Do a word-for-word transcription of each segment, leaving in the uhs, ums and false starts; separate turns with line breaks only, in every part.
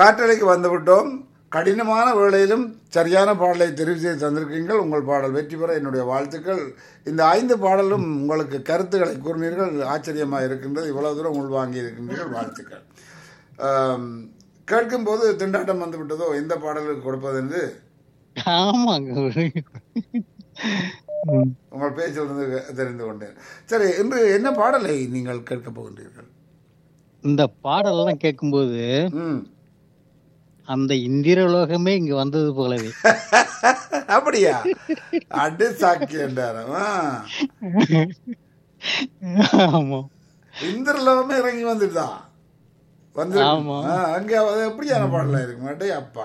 காற்றலைக்கு வந்துவிட்டோம். கடினமான வேளையிலும் சரியான பாடலை தெரிவு செய்து தந்திருக்கீர்கள். உங்கள் பாடல் வெற்றி பெற என்னுடைய வாழ்த்துக்கள். இந்த ஐந்து பாடலும் உங்களுக்கு கருத்துக்களை கூறினீர்கள், ஆச்சரியமாக இருக்கின்றது. இவ்வளவு தூரம் உள்வாங்கி இருக்கின்றீர்கள், வாழ்த்துக்கள். கேட்கும்போது திண்டாட்டம் வந்து விட்டதோ எந்த பாடலுக்கு கொடுப்பது என்று?
ஆமாங்க,
உங்கள் பேச்சிலிருந்து தெரிந்து கொண்டேன். சரி, இன்று என்ன பாடலை நீங்கள் கேட்க போகின்றீர்கள்?
இந்த பாடலாம் கேட்கும்போது அந்த இந்திரலோகமே இங்க வந்தது போலவே.
அப்படியா? அடு சாக்கி என்றாராம்.
ஆமா,
இந்திரலோகமே இறங்கி வந்துட்டா வந்து. அங்க எப்படியான பாடலாம் இருக்கு மாட்டே அப்பா.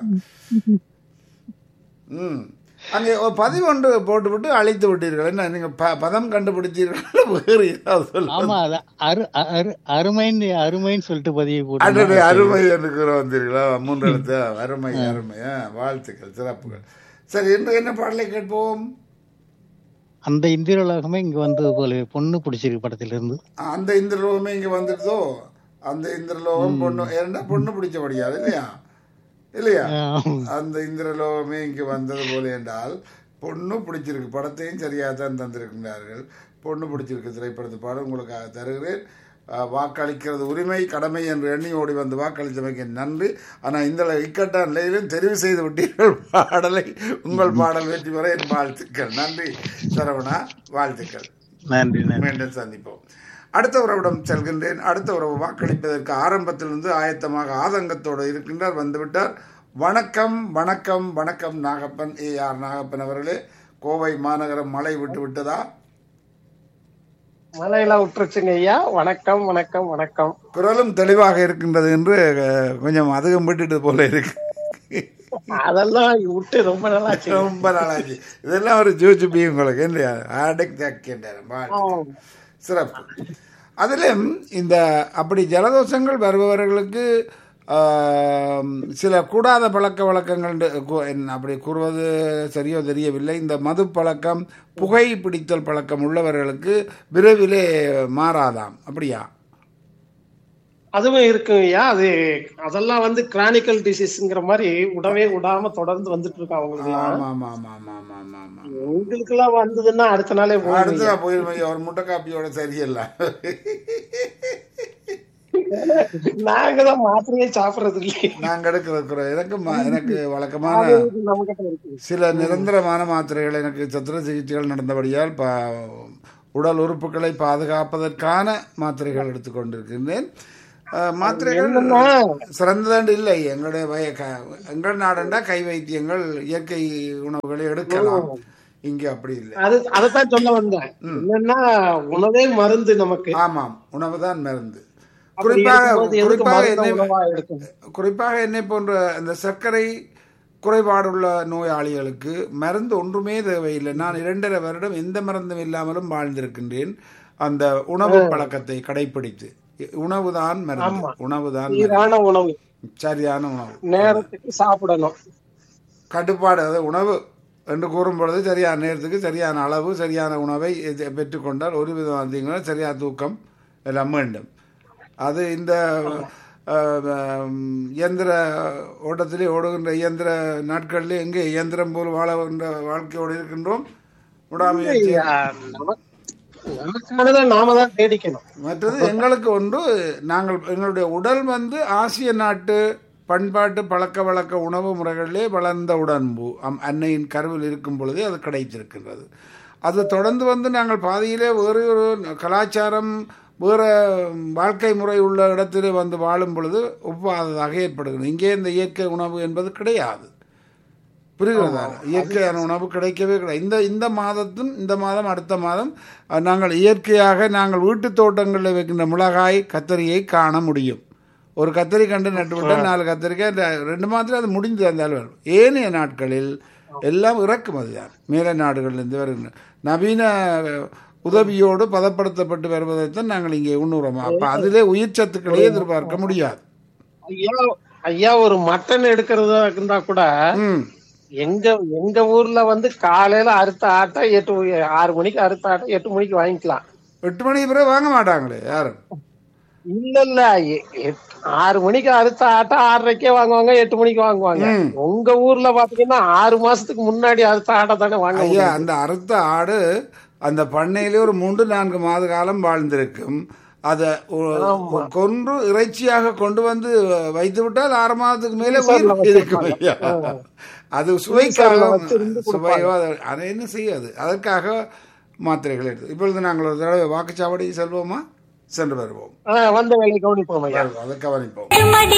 ம் அங்கே ஒரு பதிவு ஒன்று போட்டுவிட்டு அழைத்து விட்டீர்கள். என்ன நீங்க பதம் கண்டுபிடித்தீர்கள்? வேறு ஏதாவது சொல்லுங்க.
அருமைன்னு அருமைன்னு சொல்லிட்டு பதிவு போட்டு
அருமை என்று வந்தீர்களா? மூன்று எழுத்து அருமை. அருமை, வாழ்த்துக்கள், சிறப்புகள். சரி, இன்று என்ன பாடலை கேட்போம்?
அந்த இந்திரலோகமே இங்க வந்தது போலவே, பொண்ணு பிடிச்சிருக்கு படத்திலிருந்து. அந்த
இந்திரலோகமே இங்க வந்துடுதோ? அந்த இந்திரலோகம் பொண்ணு ஏன்னா பொண்ணு பிடிச்சபடியாது இல்லையா? இல்லையா? அந்த இந்திரலோகமே இங்கு வந்தது போல என்றால் பொண்ணு பிடிச்சிருக்கு. படத்தையும் சரியாக தான் தந்திருக்கின்றார்கள். பொண்ணு பிடிச்சிருக்கு திரைப்படத்து பாடம் உங்களுக்காக தருகிறேன். வாக்களிக்கிறது உரிமை கடமை என்று எண்ணி ஓடி வந்து வாக்களித்தமைக்கு நன்றி. ஆனால் இந்த இக்கட்டான நிலையிலும் தெரிவு செய்து விட்டீர்கள் பாடலை. உங்கள் பாடல் வெற்றி பெற என் வாழ்த்துக்கள். நன்றி சரவணா, வாழ்த்துக்கள்.
நன்றி.
மீண்டும் சந்திப்போம். அடுத்த உறவிடம் செல்கின்றேன். அடுத்த உறவு வாக்களிப்பதற்கு ஆரம்பத்திலிருந்து ஆயத்தமாக ஆதங்கத்தோடு இருக்கின்றார், வந்துவிட்டார். வணக்கம் வணக்கம் வணக்கம் நாகப்பன். ஏ ஆர் நாகப்பன் அவர்களே, கோவை மாநகரம் மழை விட்டு விட்டதா?
மழையெல்லாம் விட்டுருச்சுங்க ஐயா. வணக்கம் வணக்கம் வணக்கம்.
குரலும் தெளிவாக இருக்கின்றது என்று கொஞ்சம் அதிகம் விட்டுட்டு போல இருக்கு.
அதெல்லாம் விட்டு ரொம்ப நாளாச்சு,
ரொம்ப நாளாச்சு. இதெல்லாம் ஒரு ஜூஜுபி உங்களுக்கு இல்லையா? சிறப்பு. அதிலும் இந்த அப்படி ஜலதோஷங்கள் வருபவர்களுக்கு சில கூடாத பழக்க வழக்கங்கள் அப்படி கூறுவது சரியோ தெரியவில்லை. இந்த மது பழக்கம், புகை பிடித்தல் பழக்கம் உள்ளவர்களுக்கு விரைவிலே மாறாதாம், அப்படியா?
அதுவும் இருக்குங்கய்யா. அது அதெல்லாம் வந்து கிரானிக்கல் டிசீஸ்ங்கிற மாதிரி உடவே விடாம தொடர்ந்து வந்துட்டு இருக்கா அவங்களுக்கு. உங்களுக்கு எல்லாம் வந்ததுன்னா அடுத்த நாளே
அடுத்த போயிருமையா ஒரு முட்டை காப்பியோட சரியில்லை.
நாங்க தான் மாத்திரையே சாப்பிடறது இல்லை.
நாங்க எடுக்கிற எனக்கு எனக்கு வழக்கமான சில நிரந்தரமான மாத்திரைகள், எனக்கு சத்திர சிகிச்சைகள் நடந்தபடியால் உடல் உறுப்புகளை பாதுகாப்பதற்கான மாத்திரைகள் எடுத்துக்கொண்டிருக்கின்றேன். மாத்திரைகள் சிறந்ததாண்டு இல்லை. எங்களுடைய எங்கள் நாடண்டா கை வைத்தியங்கள், இயற்கை உணவுகளை எடுக்கலாம். இங்க அப்படி இல்லை.
அது அதைத்தான் சொல்ல வந்தேன். என்னன்னா உணவே மருந்து நமக்கு.
ஆமாம், உணவு தான் மருந்து. குறிப்பாக குறிப்பாக என்னை குறிப்பாக என்னை போன்ற இந்த சர்க்கரை குறைபாடுள்ள நோயாளிகளுக்கு மருந்து ஒன்றுமே தேவையில்லை. நான் இரண்டரை வருடம் எந்த மருந்தும் இல்லாமலும் வாழ்ந்திருக்கின்றேன். அந்த உணவு பழக்கத்தை கடைபிடித்து உணவுதான் மருந்து, உணவுதான்
உணவு,
சரியான உணவு,
நேரத்துக்கு சாப்பிடணும்.
கட்டுப்பாடு அது உணவு என்று கூறும் பொழுது சரியான நேரத்துக்கு சரியான அளவு சரியான உணவை பெற்றுக்கொண்டால் ஒரு விதமான சரியான தூக்கம் எல்லாம் வேண்டும். அது இந்த இயந்திர ஓட்டத்திலே ஓடுகின்ற இயந்திர நாட்களிலே எங்கே இயந்திரம் போல் வாழகின்ற வாழ்க்கையோடு இருக்கின்றோம். மற்றது எங்களுக்கு ஒன்று, நாங்கள் எங்களுடைய உடல் வந்து ஆசிய நாட்டு பண்பாட்டு பழக்க வழக்க உணவு முறைகளிலே வளர்ந்த உடம்பு அன்னையின் கருவில் இருக்கும் பொழுதே அது கிடைத்திருக்கின்றது. அது தொடர்ந்து வந்து நாங்கள் பாதியிலே வேறு ஒரு கலாச்சாரம் வேறு வாழ்க்கை முறை உள்ள இடத்திலே வந்து வாழும் பொழுது ஒவ்வாததாக ஏற்படுகிறது. இங்கே இந்த இயற்கை உணவு என்பது கிடையாது, புரிகிறதா? இயற்கையான உணவு கிடைக்கவே கிடையாது. இந்த இந்த மாதத்தும் இந்த மாதம் அடுத்த மாதம் நாங்கள் இயற்கையாக நாங்கள் வீட்டு தோட்டங்களில் வைக்கின்ற மிளகாய் கத்தரியை காண முடியும். ஒரு கத்தரி கண்டு நட்டுவிட்டால் நாலு கத்தரிக்காய் ரெண்டு மாதத்தில் அது முடிந்து தந்தாலும். ஏனைய நாட்களில் எல்லாம் இறக்குமதி தான், மேல நாடுகளிலிருந்து வருகின்ற நவீன உதவியோடு பதப்படுத்தப்பட்டு வருவதைத்தான் நாங்கள் இங்கே உண்ணுறோம். அப்ப அதிலே உயிர் சத்துக்களே எதிர்பார்க்க முடியாது.
ஐயா, ஒரு மட்டன் எடுக்கிறதா இருந்தா கூட எங்க எங்க ஊர்ல வந்து காலையில அறுத்த ஆட்டை எட்டு ஆறு மணிக்கு அறுத்த ஆட்டை எட்டு மணிக்கு வாங்கிக்கலாம்.
எட்டு மணிக்கு பிறகு வாங்க மாட்டாங்களே யாரும்.
இல்ல இல்ல எ- எட்- ஆறு மணிக்கு அறுத்த ஆட்டை ஆறரைக்கே வாங்குவாங்க, எட்டு மணிக்கு வாங்குவாங்க.
ம்.
உங்க ஊர்ல பாத்தீங்கன்னா ஆறு மாசத்துக்கு முன்னாடி அறுத்த ஆட்டை தானே வாங்க
ஐயா
முடியும்.
அந்த அறுத்த ஆடு அந்த பண்ணையிலே ஒரு மூன்று நான்கு மாத காலம் வாழ்ந்திருக்கும். அதை
ஆமா.
கொன்று இறைச்சியாக கொண்டு வந்து வைத்து விட்டால் ஆறு மாதத்துக்கு மேலே
ஃப்ரீசர்ல
உயிர் இருக்கும்
வச்சிருப்பாங்க.
ஐயா.
ஆ.
அது சுவைக்காக
ஃப்ரீசர்ல வச்சிருந்து
சுவையோ அதை அதை என்ன செய்யாது, அதற்காக மாத்திரைகள் எடுத்து. இப்பொழுது நாங்கள் ஒரு தடவை வாக்குச்சாவடி செல்வோமா, சென்று வருவோம்,
ஆ, வந்த வேலை கவனிப்போம் ஐயா.
அதை கவனிப்போம்.